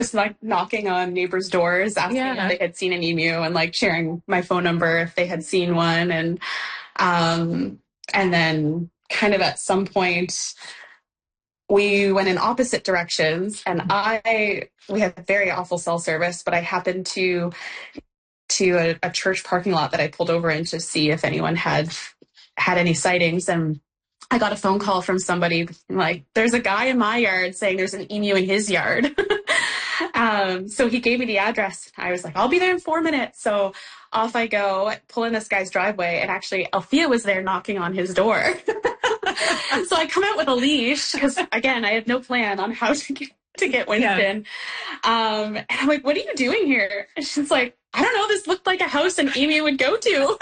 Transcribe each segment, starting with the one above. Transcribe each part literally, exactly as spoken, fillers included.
just like knocking on neighbors' doors, asking Yeah. if they had seen an emu and like sharing my phone number if they had seen one. And, um, and then kind of at some point, we went in opposite directions, and I, we had very awful cell service, but I happened to, to a, a church parking lot that I pulled over in to see if anyone had had any sightings. And I got a phone call from somebody like, there's a guy in my yard saying there's an emu in his yard. um, so he gave me the address. I was like, I'll be there in four minutes. So off I go, pull in this guy's driveway, and actually Althea was there knocking on his door. So I come out with a leash because, again, I had no plan on how to get, to get Winston. Yeah. Um, and I'm like, what are you doing here? And she's like, I don't know. This looked like a house an emu would go to.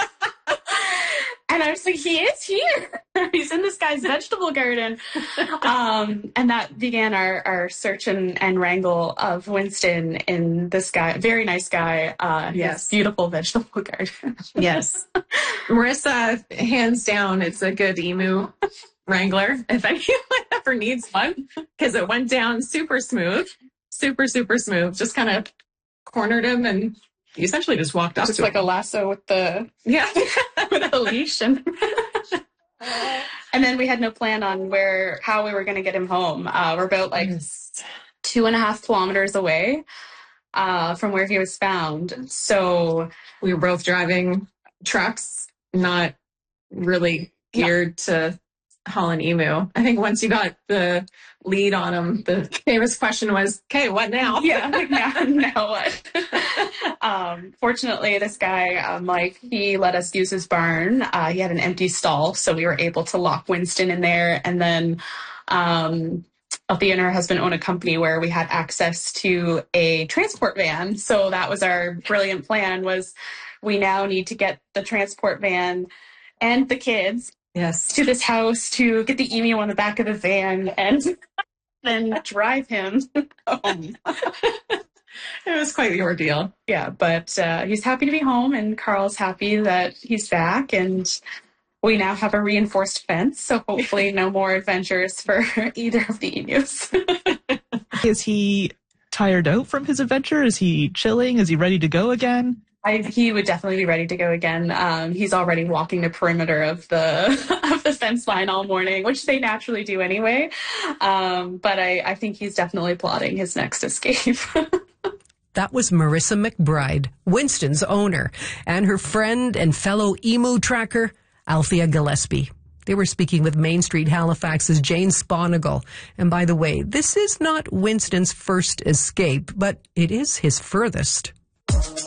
And I was like, he is here. He's in this guy's vegetable garden. Um, and that began our, our search and, and wrangle of Winston in this guy, very nice guy, uh, yes. his beautiful vegetable garden. Yes. Marissa, hands down, it's a good emu wrangler if anyone ever needs one, because it went down super smooth, super, super smooth. Just kind of cornered him, and he essentially just walked up just to like him. a lasso with the yeah with the leash. And and then we had no plan on where how we were going to get him home. Uh, we're about like yes. two and a half kilometers away uh, from where he was found. So we were both driving trucks, not really geared no. to haul an emu. I think once you got the lead on him, the famous question was, okay, what now? Yeah, like, now, now what? um, fortunately, this guy, um, like, he let us use his barn. Uh, he had an empty stall, so we were able to lock Winston in there. And then um, Althea and her husband own a company where we had access to a transport van. So that was our brilliant plan, was we now need to get the transport van and the kids yes. to this house to get the emu on the back of the van and then drive him home. It was quite the ordeal. Yeah, but uh, he's happy to be home, and Carl's happy that he's back, and we now have a reinforced fence, so hopefully no more adventures for either of the emus. Is he tired out from his adventure? Is he chilling? Is he ready to go again? I, he would definitely be ready to go again. Um, he's already walking the perimeter of the of the fence line all morning, which they naturally do anyway. Um, but I, I think he's definitely plotting his next escape. That was Marissa McBride, Winston's owner, and her friend and fellow emu tracker, Althea Gillespie. They were speaking with Main Street Halifax's Jane Sponigal. And by the way, this is not Winston's first escape, but it is his furthest.